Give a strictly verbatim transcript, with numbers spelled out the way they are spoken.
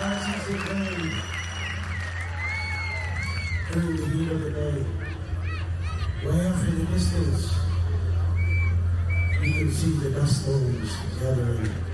As he played during the heat of the day, way off in the distance, you can see the dust storms gathering.